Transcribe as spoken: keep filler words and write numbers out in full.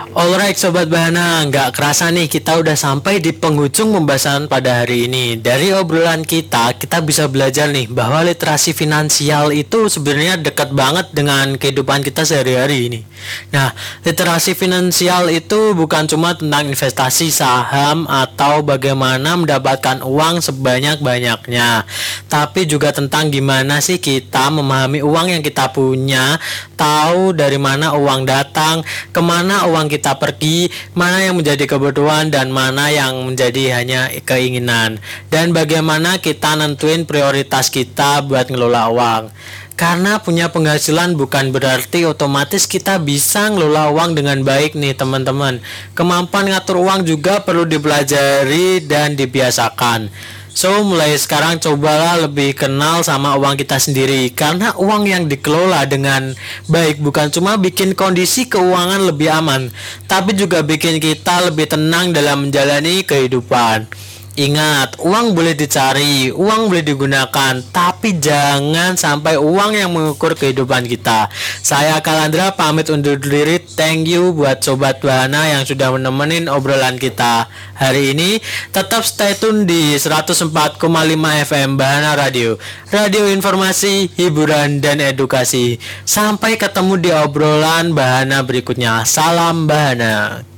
Alright Sobat Bahana, nggak kerasa nih kita udah sampai di penghujung pembahasan pada hari ini. Dari obrolan kita, kita bisa belajar nih bahwa literasi finansial itu sebenarnya dekat banget dengan kehidupan kita sehari-hari ini. Nah, literasi finansial itu bukan cuma tentang investasi saham atau bagaimana mendapatkan uang sebanyak-banyaknya, tapi juga tentang gimana sih kita memahami uang yang kita punya, tahu dari mana uang datang, kemana uang kita pergi, mana yang menjadi kebutuhan dan mana yang menjadi hanya keinginan, dan bagaimana kita nentuin prioritas kita buat ngelola uang. Karena punya penghasilan bukan berarti otomatis kita bisa ngelola uang dengan baik nih teman-teman. Kemampuan ngatur uang juga perlu dipelajari dan dibiasakan. So, mulai sekarang cobalah lebih kenal sama uang kita sendiri. Karena uang yang dikelola dengan baik bukan cuma bikin kondisi keuangan lebih aman, tapi juga bikin kita lebih tenang dalam menjalani kehidupan. Ingat, uang boleh dicari, uang boleh digunakan, tapi jangan sampai uang yang mengukur kehidupan kita. Saya Kalandra pamit undur diri. Thank you buat Sobat Bahana yang sudah menemenin obrolan kita hari ini. Tetap stay tune di seratus empat koma lima F M Bahana Radio. Radio informasi, hiburan, dan edukasi. Sampai ketemu di obrolan Bahana berikutnya. Salam Bahana.